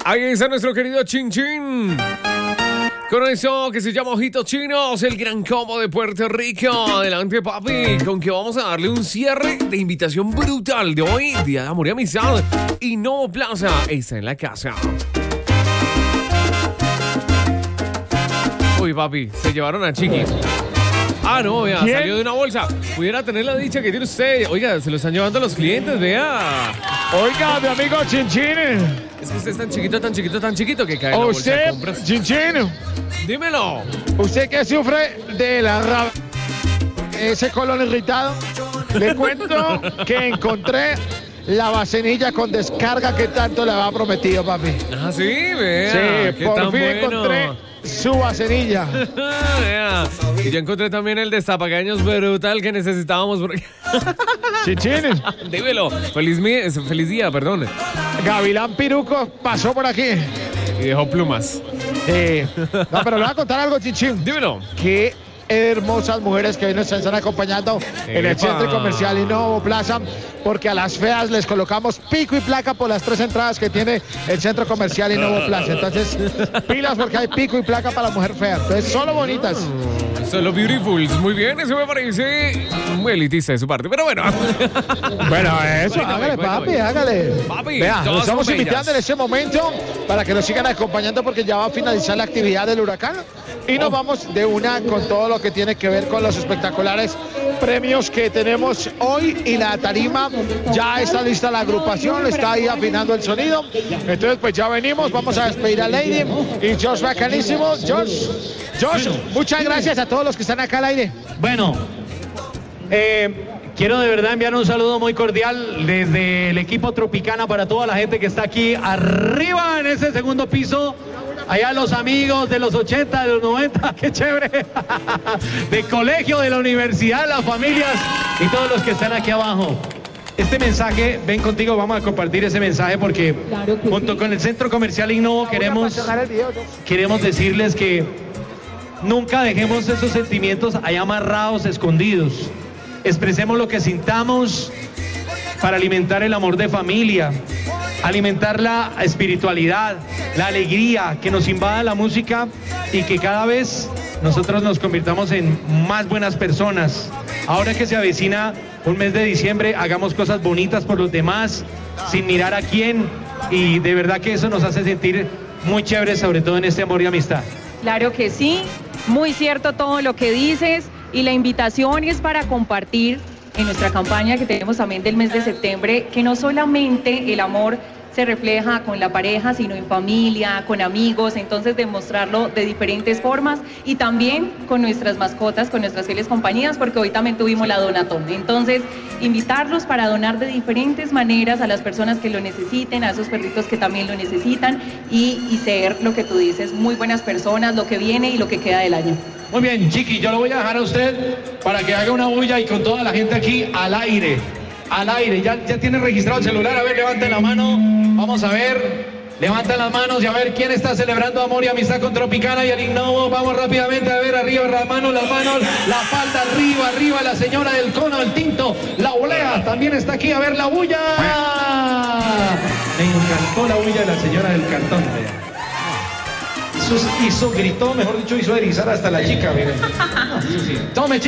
Ahí está nuestro querido Chin Chin. Con eso que se llama Ojitos Chinos, el gran combo de Puerto Rico. Adelante, papi, con que vamos a darle un cierre de invitación brutal de hoy, Día de Amor y Amistad. Y Novo Plaza está en la casa. Uy, papi, se llevaron a Chiqui. Ah, no, vea, ¿quién? Salió de una bolsa. Pudiera tener la dicha que tiene usted. Oiga, se lo están llevando los clientes, vea. Oiga, mi amigo Chin Chin. Es que usted es tan chiquito que cae en la bolsa de compras. Chin Chin. Dímelo. Usted que sufre de ese colon irritado, le cuento que encontré la vacinilla con descarga que tanto le había prometido, papi. Ah, sí, vea. Sí, por fin encontré su vacinilla. Vea. Y yo encontré también el destapacaños brutal que necesitábamos. Chichines. Dímelo. Feliz día, perdón. Gavilán Piruco pasó por aquí. Y dejó plumas. No, pero le voy a contar algo, Chichín. Dímelo. Qué hermosas mujeres que hoy nos están acompañando en el Centro Comercial y Novo Plaza, porque a las feas les colocamos pico y placa por las 3 entradas que tiene el Centro Comercial y Novo Plaza. Entonces, pilas porque hay pico y placa para la mujer fea. Entonces, solo bonitas. Solo beautifuls. Muy bien, eso me parece muy elitista de su parte, pero bueno. Bueno, eso, hágale, papi, hágale. Papi, vea, nos estamos son invitando en este momento para que nos sigan acompañando porque ya va a finalizar la actividad del huracán. Y nos vamos de una con todo lo que tiene que ver con los espectaculares premios que tenemos hoy. Y la tarima, ya está lista la agrupación, está ahí afinando el sonido. Entonces, pues ya venimos, vamos a despedir a Lady y Josh bacanísimo. Josh, muchas gracias a todos los que están acá al aire. Bueno, quiero de verdad enviar un saludo muy cordial desde el equipo Tropicana para toda la gente que está aquí arriba en ese segundo piso. Allá los amigos de los 80, de los 90, qué chévere. De colegio, de la universidad, las familias y todos los que están aquí abajo. Este mensaje, ven contigo, vamos a compartir ese mensaje porque junto con el Centro Comercial Innovo queremos decirles que nunca dejemos esos sentimientos allá amarrados, escondidos. Expresemos lo que sintamos para alimentar el amor de familia, alimentar la espiritualidad, la alegría, que nos invada la música y que cada vez nosotros nos convirtamos en más buenas personas. Ahora que se avecina un mes de diciembre, hagamos cosas bonitas por los demás, sin mirar a quién, y de verdad que eso nos hace sentir muy chéveres, sobre todo en este amor y amistad. Claro que sí, muy cierto todo lo que dices, y la invitación es para compartir en nuestra campaña que tenemos también del mes de septiembre, que no solamente el amor se refleja con la pareja, sino en familia, con amigos, entonces demostrarlo de diferentes formas y también con nuestras mascotas, con nuestras fieles compañías, porque hoy también tuvimos la donatón. Entonces, invitarlos para donar de diferentes maneras a las personas que lo necesiten, a esos perritos que también lo necesitan y ser lo que tú dices, muy buenas personas, lo que viene y lo que queda del año. Muy bien, Chiqui, yo lo voy a dejar a usted para que haga una bulla y con toda la gente aquí al aire. Al aire, ya tiene registrado el celular, a ver, levanten la mano, vamos a ver, levanten las manos y a ver quién está celebrando amor y amistad con Tropicana y el Innovo. Vamos rápidamente a ver, arriba las manos, la falda arriba, la señora del cono, el tinto, la olea, también está aquí, a ver la bulla. Me encantó la bulla de la señora del cartón. Gritó, mejor dicho, hizo erizar hasta la chica, miren. Tome, chica.